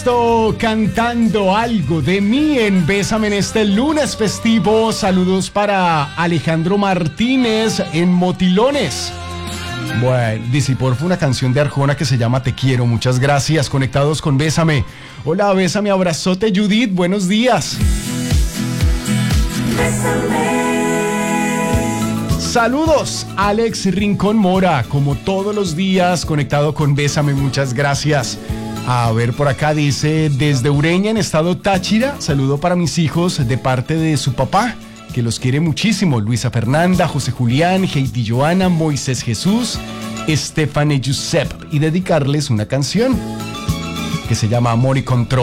supuesto, cantando algo de mí en Bésame en este lunes festivo. Saludos para Alejandro Martínez en Motilones. Bueno, dice, porfa, una canción de Arjona que se llama Te Quiero. Muchas gracias, conectados con Bésame. Hola, Bésame, abrazote, Judith, buenos días. Saludos, Alex Rincón Mora, como todos los días, conectado con Bésame, muchas gracias. A ver, por acá dice, desde Ureña, en estado Táchira, saludo para mis hijos de parte de su papá, que los quiere muchísimo, Luisa Fernanda, José Julián, Heidi Joana, Moisés Jesús, Estefane Giuseppe, y dedicarles una canción que se llama Amor y Control.